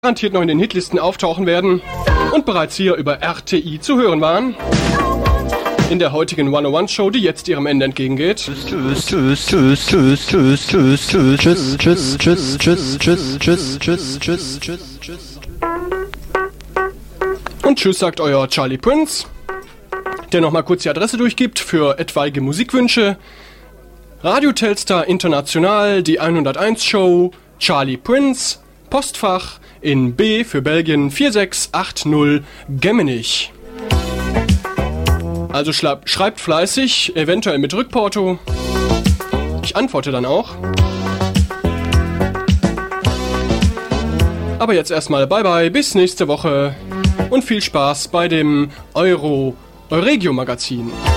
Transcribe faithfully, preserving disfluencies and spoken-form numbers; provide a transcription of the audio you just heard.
garantiert noch in den Hitlisten auftauchen werden und bereits hier über R T I zu hören waren. In der heutigen hunderteins-Show, die jetzt ihrem Ende entgegengeht. Tschüss, tschüss, tschüss, tschüss, tschüss, tschüss, tschüss, tschüss, tschüss, tschüss, tschüss, tschüss, tschüss, tschüss, tschüss, tschüss, tschüss, tschüss. Und tschüss sagt euer Charlie Prince, der nochmal kurz die Adresse durchgibt für etwaige Musikwünsche. Radio Telstar International, die hunderteins-Show, Charlie Prince, Postfach in B für Belgien vier sechs acht null Gemmenich. Also schla- schreibt fleißig, eventuell mit Rückporto. Ich antworte dann auch. Aber jetzt erstmal bye bye, bis nächste Woche und viel Spaß bei dem Euro Euregio Magazin.